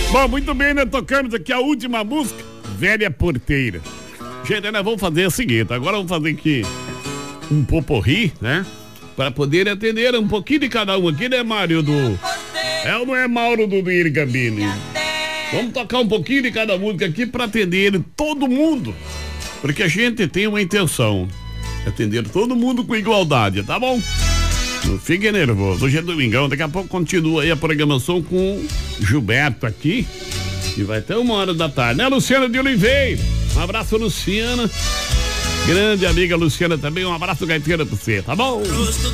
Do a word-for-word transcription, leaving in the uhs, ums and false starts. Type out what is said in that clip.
Bom, muito bem, né? Tocamos aqui a última música, Velha Porteira. Gente, nós vamos fazer o seguinte, agora vamos fazer aqui um poporri, né? Para poder atender um pouquinho de cada um aqui, né, Mário do... É ou não é Mauro do Duírio Gabini? Vamos tocar um pouquinho de cada música aqui para atender todo mundo. Porque a gente tem uma intenção, atender todo mundo com igualdade, tá bom? Não fique nervoso, hoje é domingão, daqui a pouco continua aí a programação com Gilberto aqui, e vai até uma hora da tarde, né, Luciana de Oliveira? Um abraço, Luciana, grande amiga Luciana também, um abraço gaiteira pra você, tá bom?